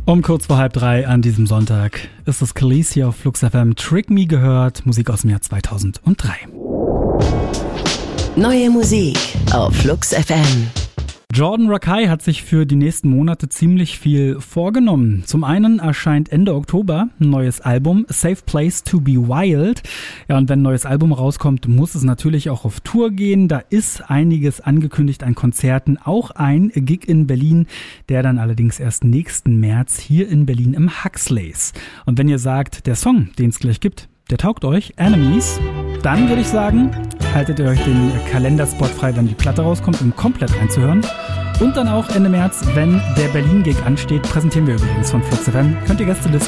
Um kurz vor 2:30 an diesem Sonntag ist es Khaleesi auf Flux FM. Trick Me gehört, Musik aus dem Jahr 2003. Neue Musik auf Flux FM. Jordan Rakei hat sich für die nächsten Monate ziemlich viel vorgenommen. Zum einen erscheint Ende Oktober ein neues Album, Safe Place to be Wild. Ja, und wenn ein neues Album rauskommt, muss es natürlich auch auf Tour gehen. Da ist einiges angekündigt an Konzerten, auch ein Gig in Berlin, der dann allerdings erst nächsten März hier in Berlin im Huxleys. Und wenn ihr sagt, der Song, den es gleich gibt, der taugt euch, Enemies, dann würde ich sagen, haltet ihr euch den Kalenderspot frei, wenn die Platte rauskommt, um komplett reinzuhören. Und dann auch Ende März, wenn der Berlin-Gig ansteht, präsentieren wir übrigens von Flux FM. Könnt ihr Gästeliste